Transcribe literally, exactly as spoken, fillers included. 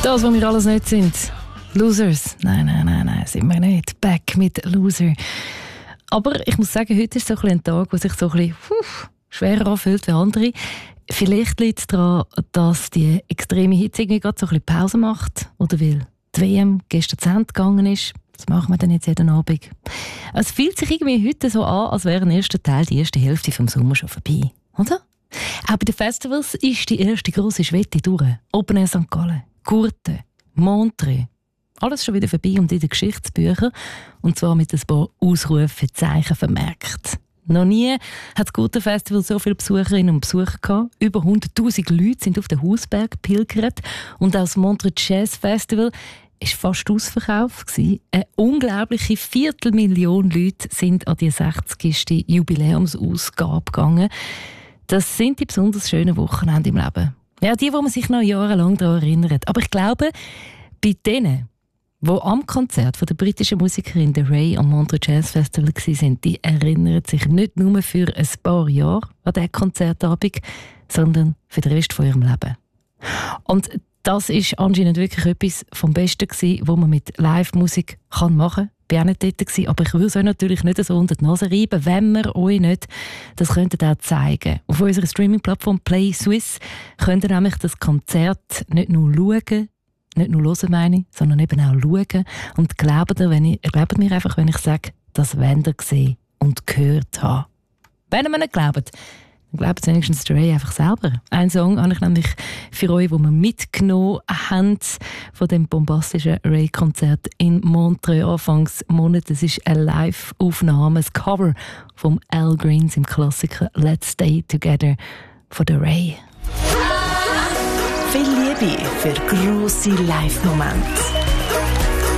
Das, was wir alles nicht sind. Losers. Nein, nein, nein, nein, sind wir nicht. Back mit Loser. Aber ich muss sagen, heute ist so ein, ein Tag, der sich so ein bisschen puh, schwerer anfühlt wie andere. Vielleicht liegt es daran, dass die extreme Hitze irgendwie gerade so ein bisschen Pause macht. Oder weil die W M gestern zu Ende gegangen ist. Das machen wir dann jetzt jeden Abend. Es fühlt sich irgendwie heute so an, als wäre der erste Teil, die erste Hälfte vom Sommer schon vorbei. Oder? Auch bei den Festivals ist die erste grosse Schwette durch. Open Air Sankt Gallen, Gurten, Montreux. Alles schon wieder vorbei und in den Geschichtsbüchern. Und zwar mit ein paar Ausrufezeichen vermerkt. Noch nie hat das Gurten-Festival so viele Besucherinnen und Besucher gehabt. Über hunderttausend Leute sind auf den Hausberg gepilgert. Und auch das Montreux Jazz Festival war fast ausverkauft. Eine unglaubliche Viertelmillion Leute sind an die sechzigste Jubiläumsausgabe gegangen. Das sind die besonders schönen Wochenende im Leben. Ja, die, wo man sich noch jahrelang daran erinnert. Aber ich glaube, bei denen, die am Konzert von der britischen Musikerin The Ray am Montreux Jazz Festival waren, die erinnern sich nicht nur für ein paar Jahre an diesen Konzertabend, sondern für den Rest von ihrem Leben. Und das ist anscheinend wirklich etwas vom Besten gewesen, was man mit Live-Musik machen kann. Ich war auch nicht dort gewesen, aber ich würde es euch natürlich nicht so unter die Nase reiben, wenn wir euch nicht das könntet auch zeigen. Auf unserer Streaming-Plattform Play Swiss könnt ihr nämlich das Konzert nicht nur schauen, nicht nur hören, meine ich, sondern eben auch schauen. Und glaubt ihr, wenn ich, glaubt mir einfach, wenn ich sage, das wollt ihr gesehen und gehört haben. Wenn ihr mir nicht glaubt, dann glaubt wenigstens der Ray einfach selber. Einen Song habe ich nämlich für euch, den wir mitgenommen haben von dem bombastischen Ray-Konzert in Montreux Anfangs Monat. Das ist eine Live-Aufnahme, ein Cover von Al Green im Klassiker «Let's Stay Together» von der Ray. Viel Liebe für grosse Live-Momente.